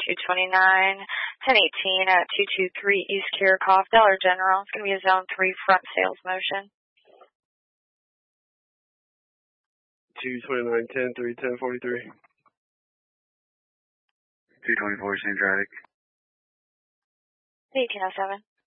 229, 1018 at 223 East Kirakoff, Dollar General. It's going to be a Zone 3 front sales motion. 229, 10, 3, 10, 43. 224, same traffic. 1807.